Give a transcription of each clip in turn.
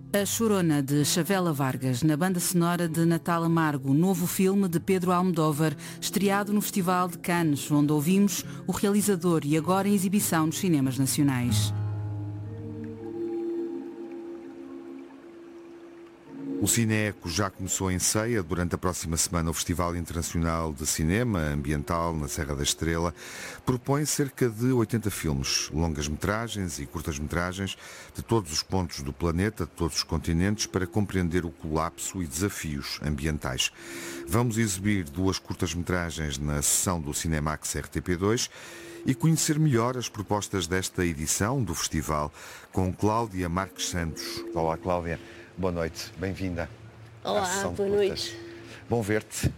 A Chorona, de Chavela Vargas, na banda sonora de Natal Amargo, novo filme de Pedro Almodóvar, estreado no Festival de Cannes, onde ouvimos o realizador e agora em exibição nos cinemas nacionais. O Cineeco já começou em ceia. Durante a próxima semana o Festival Internacional de Cinema Ambiental na Serra da Estrela propõe cerca de 80 filmes, longas-metragens e curtas-metragens de todos os pontos do planeta, de todos os continentes, para compreender o colapso e desafios ambientais. Vamos exibir 2 curtas-metragens na sessão do Cinemax RTP2 e conhecer melhor as propostas desta edição do festival com Cláudia Marques Santos. Olá, Cláudia. Boa noite, bem-vinda. Olá, boa noite. Bom ver-te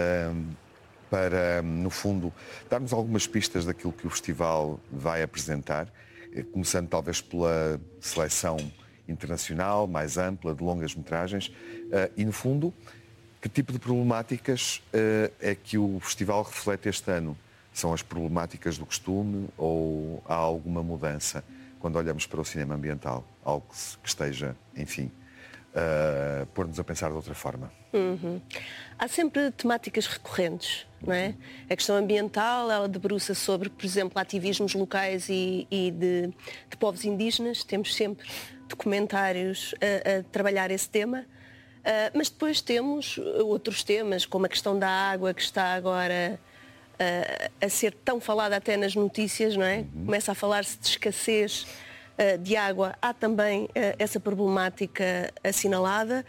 para, no fundo, dar-nos algumas pistas daquilo que o festival vai apresentar, começando talvez pela seleção internacional, mais ampla, de longas-metragens, e, no fundo, que tipo de problemáticas é que o festival reflete este ano? São as problemáticas do costume ou há alguma mudança quando olhamos para o cinema ambiental? Algo que esteja, enfim, pôr-nos a pensar de outra forma. Há sempre temáticas recorrentes, não é? A questão ambiental, ela debruça sobre, por exemplo, ativismos locais e de povos indígenas. Temos sempre documentários a trabalhar esse tema. Mas depois temos outros temas, como a questão da água, que está agora a ser tão falada até nas notícias, não é? Começa a falar-se de escassez de água. Há também essa problemática assinalada.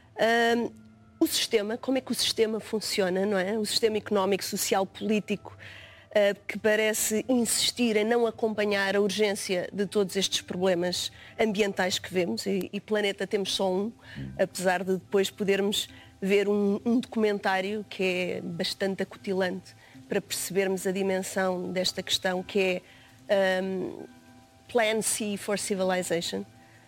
O sistema, como é que o sistema funciona, não é? O sistema económico, social, político, que parece insistir em não acompanhar a urgência de todos estes problemas ambientais que vemos, e planeta temos só um, apesar de depois podermos ver um documentário que é bastante acutilante para percebermos a dimensão desta questão, que é Plan C for Civilization,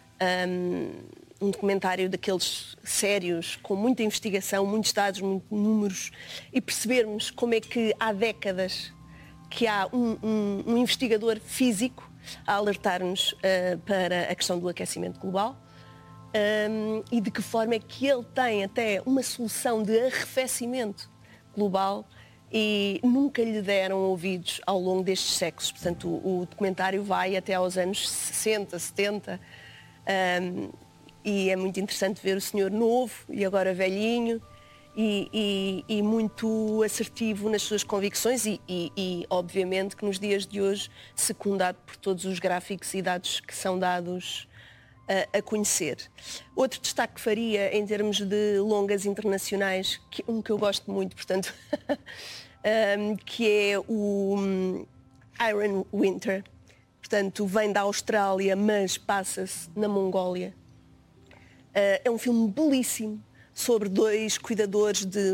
um documentário daqueles sérios, com muita investigação, muitos dados, muitos números, e percebermos como é que há décadas que há um investigador físico a alertar-nos para a questão do aquecimento global, e de que forma é que ele tem até uma solução de arrefecimento global e nunca lhe deram ouvidos ao longo destes séculos. Portanto, o documentário vai até aos anos 60, 70, e é muito interessante ver o senhor novo e agora velhinho e muito assertivo nas suas convicções e obviamente que nos dias de hoje secundado por todos os gráficos e dados que são dados a conhecer. Outro destaque que faria em termos de longas internacionais, que eu gosto muito, portanto, que é o Iron Winter. Portanto, vem da Austrália, mas passa-se na Mongólia. É um filme belíssimo sobre 2 cuidadores de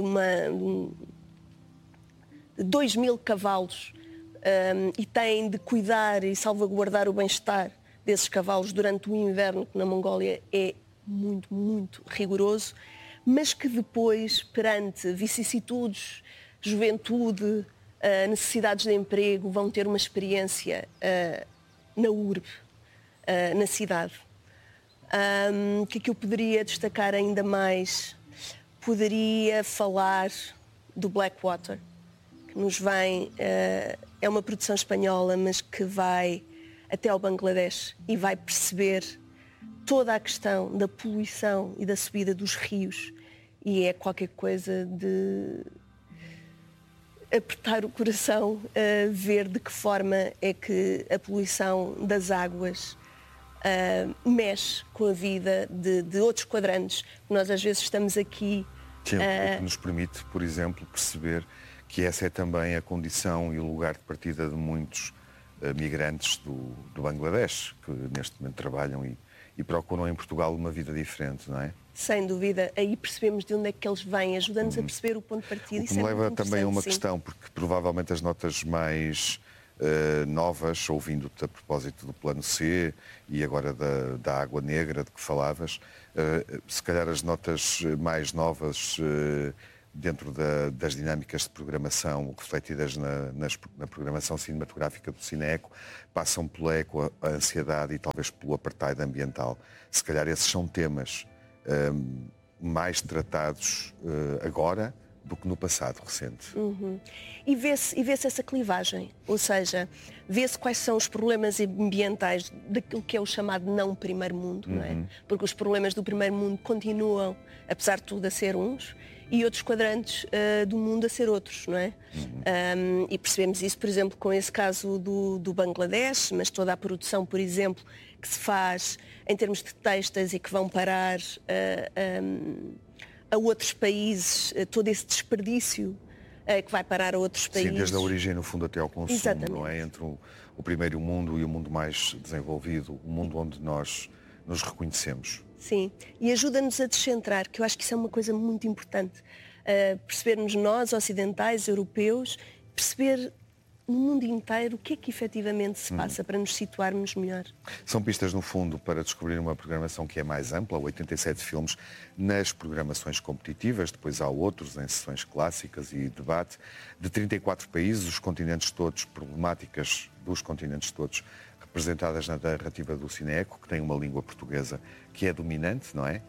2.000 cavalos, e têm de cuidar e salvaguardar o bem-estar desses cavalos durante o inverno, que na Mongólia é muito, muito rigoroso, mas que depois, perante vicissitudes, juventude, necessidades de emprego, vão ter uma experiência na urbe, na cidade. O que é que eu poderia destacar ainda mais? Poderia falar do Blackwater, que nos vem, é uma produção espanhola, mas que vai até ao Bangladesh e vai perceber toda a questão da poluição e da subida dos rios, e é qualquer coisa de apertar o coração a ver de que forma é que a poluição das águas mexe com a vida de outros quadrantes. Nós às vezes estamos aqui... Sim, o que nos permite, por exemplo, perceber que essa é também a condição e o lugar de partida de muitos migrantes do Bangladesh, que neste momento trabalham e procuram em Portugal uma vida diferente, não é? Sem dúvida, aí percebemos de onde é que eles vêm, ajuda-nos a perceber o ponto de partida. O que me leva também a uma questão, porque provavelmente as notas mais novas, ouvindo-te a propósito do Plano C e agora da Água Negra de que falavas, se calhar as notas mais novas dentro das dinâmicas de programação refletidas na programação cinematográfica do Cineeco, passam pelo eco, a ansiedade e talvez pelo apartheid ambiental. Se calhar esses são temas mais tratados agora do que no passado recente. E vê-se essa clivagem, ou seja, vê-se quais são os problemas ambientais daquilo que é o chamado não primeiro mundo, não é? Porque os problemas do primeiro mundo continuam, apesar de tudo, a ser uns, e outros quadrantes do mundo a ser outros, não é? E percebemos isso, por exemplo, com esse caso do Bangladesh, mas toda a produção, por exemplo, que se faz em termos de textos e que vão parar a outros países, todo esse desperdício que vai parar a outros países. Sim, desde a origem, no fundo, até ao consumo. Exatamente. Não é? Entre o primeiro mundo e o mundo mais desenvolvido, o mundo onde nós nos reconhecemos. Sim, e ajuda-nos a descentrar, que eu acho que isso é uma coisa muito importante. Percebermos nós, ocidentais, europeus, perceber no mundo inteiro o que é que efetivamente se passa para nos situarmos melhor. São pistas, no fundo, para descobrir uma programação que é mais ampla, 87 filmes nas programações competitivas, depois há outros em sessões clássicas e debate, de 34 países, os continentes todos, problemáticas dos continentes todos, representadas na narrativa do Cineeco, que tem uma língua portuguesa que é dominante, não é?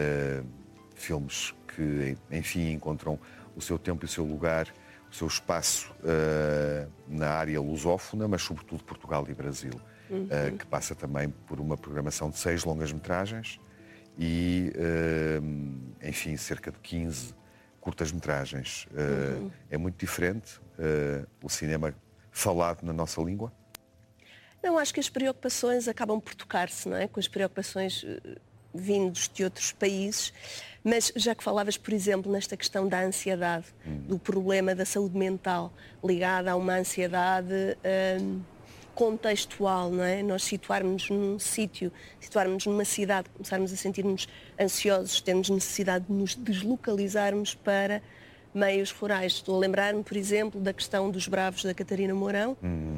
Filmes que, enfim, encontram o seu tempo e o seu lugar, o seu espaço na área lusófona, mas sobretudo Portugal e Brasil, que passa também por uma programação de 6 longas-metragens e, enfim, cerca de 15 curtas-metragens. É muito diferente o cinema falado na nossa língua? Não, acho que as preocupações acabam por tocar-se, não é? Com as preocupações vindos de outros países, mas já que falavas, por exemplo, nesta questão da ansiedade, do problema da saúde mental ligada a uma ansiedade contextual, não é? Nós situarmos num sítio, situarmos numa cidade, começarmos a sentir-nos ansiosos, termos necessidade de nos deslocalizarmos para meios rurais. Estou a lembrar-me, por exemplo, da questão dos Bravos da Catarina Mourão.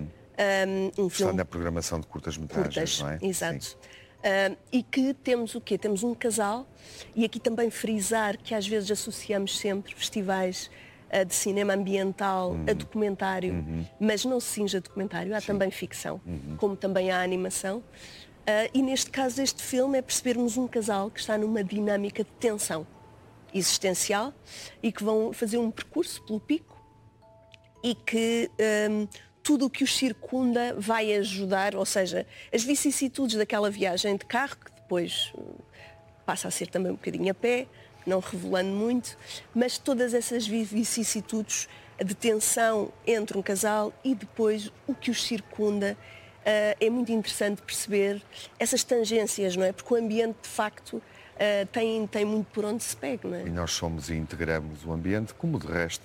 Um Está na programação de curtas-metragens, não é? Exato. E que temos o quê? Temos um casal, e aqui também frisar que às vezes associamos sempre festivais de cinema ambiental a documentário, mas não se cinge a documentário, há também ficção, como também há animação. E neste caso este filme é percebermos um casal que está numa dinâmica de tensão existencial e que vão fazer um percurso pelo pico e que tudo o que os circunda vai ajudar, ou seja, as vicissitudes daquela viagem de carro, que depois passa a ser também um bocadinho a pé, não revelando muito, mas todas essas vicissitudes de tensão entre um casal e depois o que os circunda, é muito interessante perceber essas tangências, não é? Porque o ambiente, de facto, tem muito por onde se pega, não é? E nós somos e integramos o ambiente, como de resto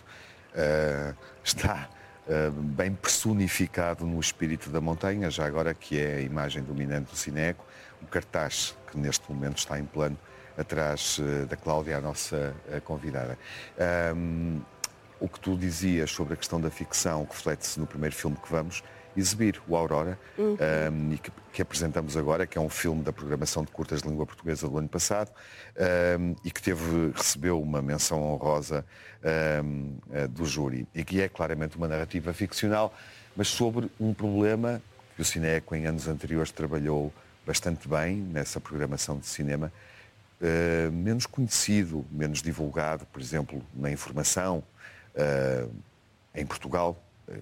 está bem personificado no espírito da montanha, já agora que é a imagem dominante do Cineeco, o cartaz que neste momento está em plano atrás da Cláudia, a nossa convidada. O que tu dizias sobre a questão da ficção, que reflete-se no primeiro filme que vamos exibir, o Aurora, e que apresentamos agora, que é um filme da programação de curtas de língua portuguesa do ano passado, e que recebeu uma menção honrosa do júri, e que é claramente uma narrativa ficcional, mas sobre um problema que o Cineeco em anos anteriores trabalhou bastante bem nessa programação de cinema, menos conhecido, menos divulgado, por exemplo, na informação, em Portugal,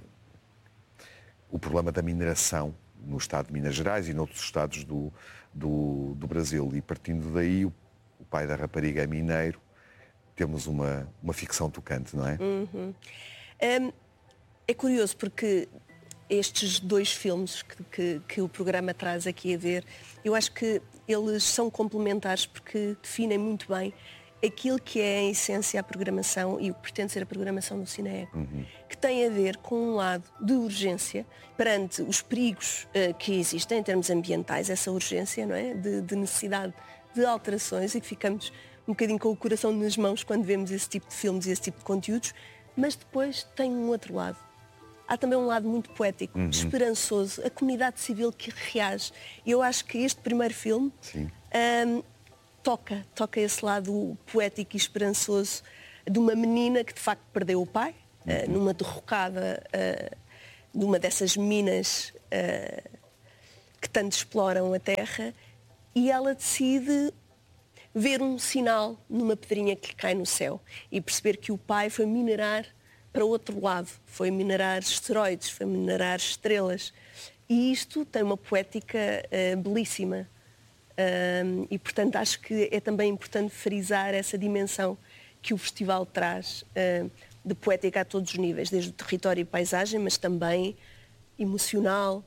o problema da mineração no estado de Minas Gerais e noutros estados do Brasil. E partindo daí, o pai da rapariga é mineiro, temos uma ficção tocante, não é? É curioso porque estes 2 filmes que o programa traz aqui a ver, eu acho que eles são complementares porque definem muito bem aquilo que é em essência a programação e o que pretende ser a programação do Cineeco, que tem a ver com um lado de urgência perante os perigos que existem em termos ambientais, essa urgência, não é? De necessidade de alterações, e que ficamos um bocadinho com o coração nas mãos quando vemos esse tipo de filmes e esse tipo de conteúdos, mas depois tem um outro lado. Há também um lado muito poético, esperançoso, a comunidade civil que reage. E eu acho que este primeiro filme toca esse lado poético e esperançoso de uma menina que de facto perdeu o pai, numa derrocada de uma dessas minas que tanto exploram a terra, e ela decide ver um sinal numa pedrinha que lhe cai no céu e perceber que o pai foi minerar para outro lado, foi minerar asteroides, foi minerar estrelas. E isto tem uma poética belíssima. E, portanto, acho que é também importante frisar essa dimensão que o festival traz de poética a todos os níveis, desde o território e paisagem, mas também emocional.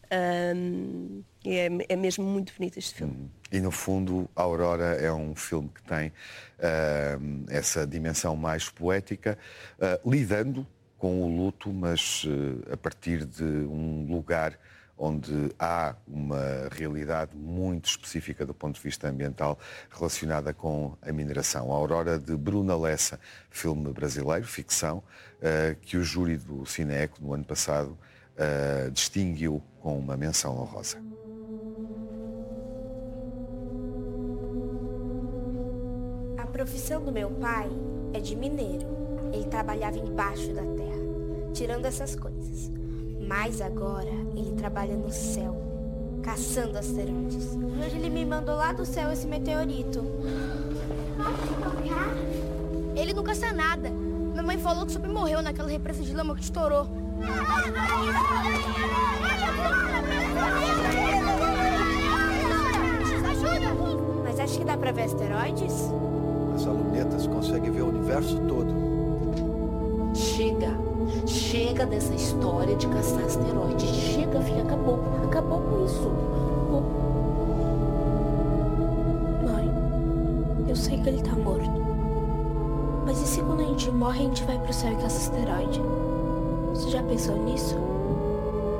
É mesmo muito bonito este filme. E no fundo, A Aurora é um filme que tem essa dimensão mais poética, lidando com o luto, mas a partir de um lugar onde há uma realidade muito específica do ponto de vista ambiental relacionada com a mineração. A Aurora, de Bruna Lessa, filme brasileiro, ficção, que o júri do Cineeco, no ano passado, distinguiu com uma menção honrosa. A profissão do meu pai é de mineiro. Ele trabalhava embaixo da terra, tirando essas coisas. Mas agora ele trabalha no céu, caçando asteroides. Hoje ele me mandou lá do céu esse meteorito. Ele não caça nada. Minha mãe falou que o super morreu naquela represa de lama que estourou. Ajuda! Mas acho que dá pra ver asteroides? As lunetas conseguem ver o universo todo. Chega dessa história de caçar asteroides. Chega, filha, acabou com isso. Mãe, eu sei que ele tá morto. Mas e se quando a gente morre, a gente vai pro céu e caça asteroide? Você já pensou nisso?